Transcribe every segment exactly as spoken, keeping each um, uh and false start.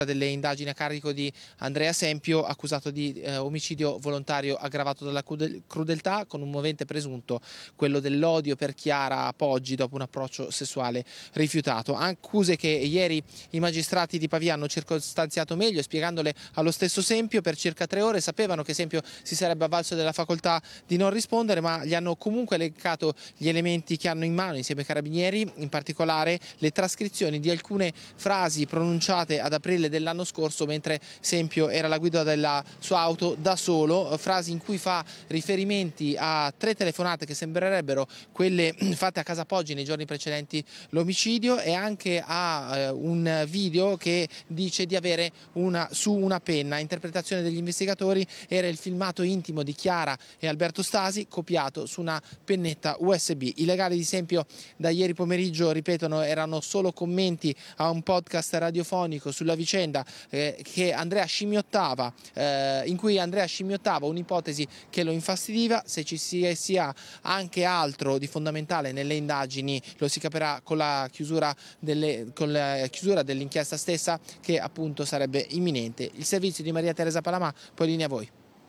delle indagini a carico di Andrea Sempio, accusato di eh, omicidio volontario aggravato dalla crudeltà, con un movente presunto, quello dell'odio per Chiara Poggi dopo un approccio sessuale rifiutato. Accuse che ieri i magistrati di Pavia hanno circostanziato meglio, spiegandole allo stesso Sempio per circa tre ore. Sapevano che Sempio si sarebbe avvalso della facoltà di non rispondere, ma gli hanno comunque elencato gli elementi che hanno in mano insieme ai carabinieri, in particolare le trascrizioni di alcune frasi pronunciate ad aprile dell'anno scorso mentre Sempio era alla guida della sua auto da solo, frasi in cui fa riferimenti a tre telefonate che sembrerebbero quelle fatte a casa Poggi nei giorni precedenti l'omicidio, e anche a eh, un video che dice di avere una, su una penna. Interpretazione degli investigatori: era il filmato intimo di Chiara e Alberto Stasi copiato su una pennetta U S B. I legali di Sempio da ieri pomeriggio, ripetono, erano solo commenti a un podcast radiofonico sulla vicenda eh, che Andrea scimmiottava, eh, in cui Andrea scimmiottava un'ipotesi che lo infastidiva. Se ci sia, sia anche altro di fondamentale nelle indagini lo si capirà con la chiusura delle, con la chiusura dell'inchiesta stessa, che appunto sarebbe imminente. Il servizio di Maria Teresa Palamà, poi linea a voi.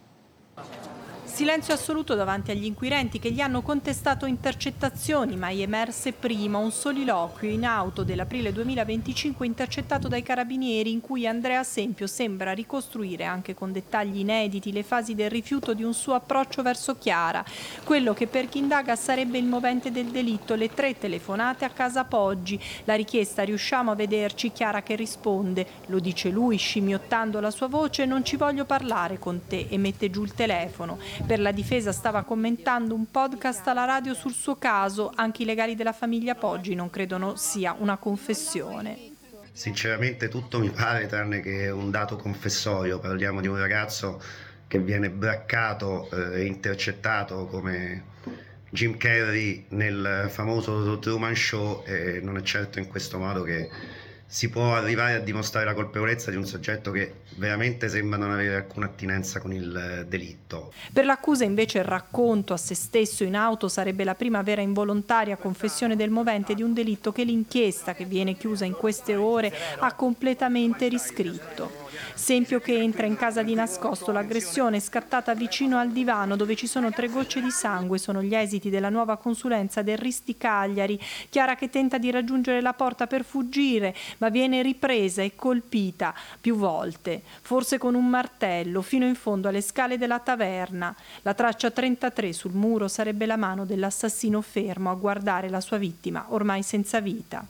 Silenzio assoluto davanti agli inquirenti che gli hanno contestato intercettazioni, mai emerse prima un soliloquio in auto dell'aprile duemilaventicinque intercettato dai carabinieri, in cui Andrea Sempio sembra ricostruire anche con dettagli inediti le fasi del rifiuto di un suo approccio verso Chiara, quello che per chi indaga sarebbe il movente del delitto, le tre telefonate a casa Poggi, la richiesta "riusciamo a vederci", Chiara che risponde, lo dice lui scimmiottando la sua voce, "non ci voglio parlare con te", e mette giù il telefono. Per la difesa stava commentando un podcast alla radio sul suo caso. Anche i legali della famiglia Poggi non credono sia una confessione. Sinceramente tutto mi pare tranne che un dato confessorio. Parliamo di un ragazzo che viene braccato e eh, intercettato come Jim Carrey nel famoso The Truman Show, e non è certo in questo modo che si può arrivare a dimostrare la colpevolezza di un soggetto che veramente sembra non avere alcuna attinenza con il delitto. Per l'accusa invece il racconto a se stesso in auto sarebbe la prima vera involontaria confessione del movente di un delitto che l'inchiesta, che viene chiusa in queste ore, ha completamente riscritto. Sempio che entra in casa di nascosto, l'aggressione è scattata vicino al divano dove ci sono tre gocce di sangue, sono gli esiti della nuova consulenza del Risti Cagliari. Chiara che tenta di raggiungere la porta per fuggire, ma viene ripresa e colpita più volte, forse con un martello, fino in fondo alle scale della taverna. La traccia trentatré sul muro sarebbe la mano dell'assassino fermo a guardare la sua vittima ormai senza vita.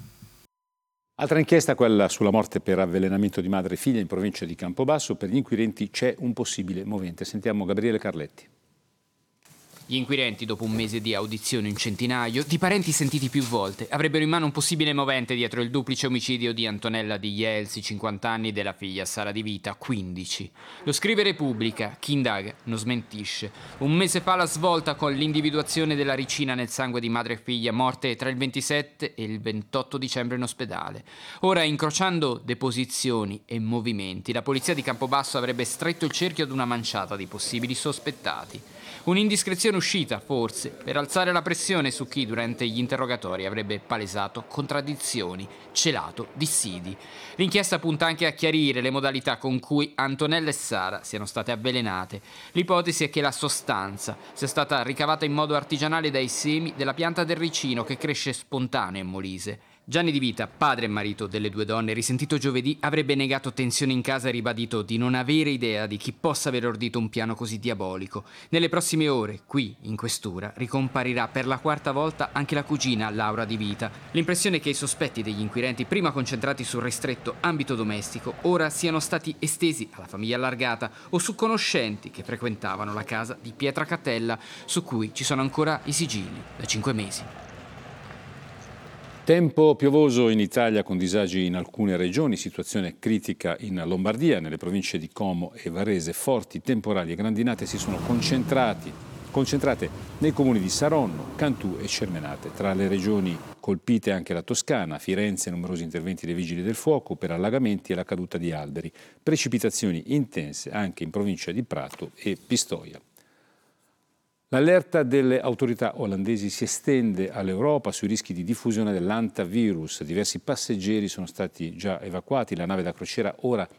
Altra inchiesta, quella sulla morte per avvelenamento di madre e figlia in provincia di Campobasso. Per gli inquirenti c'è un possibile movente. Sentiamo Gabriele Carletti. Gli inquirenti, dopo un mese di audizioni in centinaio, di parenti sentiti più volte, avrebbero in mano un possibile movente dietro il duplice omicidio di Antonella Di Jelsi, cinquanta anni, e della figlia Sara Di Vita, quindici. Lo scrive Repubblica, chi indaga non smentisce. Un mese fa la svolta con l'individuazione della ricina nel sangue di madre e figlia, morte tra il ventisette e il ventotto dicembre in ospedale. Ora, incrociando deposizioni e movimenti, la polizia di Campobasso avrebbe stretto il cerchio ad una manciata di possibili sospettati. Un'indiscrezione uscita, forse, per alzare la pressione su chi durante gli interrogatori avrebbe palesato contraddizioni, celato dissidi. L'inchiesta punta anche a chiarire le modalità con cui Antonella e Sara siano state avvelenate. L'ipotesi è che la sostanza sia stata ricavata in modo artigianale dai semi della pianta del ricino che cresce spontaneo in Molise. Gianni Di Vita, padre e marito delle due donne, risentito giovedì, avrebbe negato tensione in casa e ribadito di non avere idea di chi possa aver ordito un piano così diabolico. Nelle prossime ore, qui, in questura, ricomparirà per la quarta volta anche la cugina Laura Di Vita. L'impressione è che i sospetti degli inquirenti, prima concentrati sul ristretto ambito domestico, ora siano stati estesi alla famiglia allargata o su conoscenti che frequentavano la casa di Pietra Cattella, su cui ci sono ancora i sigilli da cinque mesi. Tempo piovoso in Italia con disagi in alcune regioni, situazione critica in Lombardia, nelle province di Como e Varese. Forti temporali e grandinate si sono concentrati, concentrate nei comuni di Saronno, Cantù e Cermenate. Tra le regioni colpite anche la Toscana, Firenze, numerosi interventi dei vigili del fuoco per allagamenti e la caduta di alberi. Precipitazioni intense anche in provincia di Prato e Pistoia. L'allerta delle autorità olandesi si estende all'Europa sui rischi di diffusione dell'antavirus. Diversi passeggeri sono stati già evacuati, la nave da crociera ora